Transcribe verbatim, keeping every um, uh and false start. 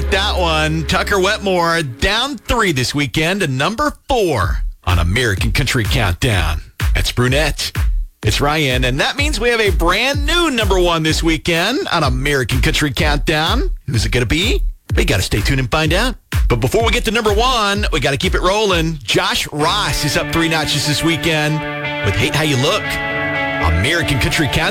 with that one. Tucker Wetmore down three this weekend to number four on American Country Countdown. That's Brunette. It's Ryan, and that means we have a brand new number one this weekend on American Country Countdown. Who's it going to be? We got to stay tuned and find out. But before we get to number one, we got to keep it rolling. Josh Ross is up three notches this weekend with Hate How You Look. American Country Countdown.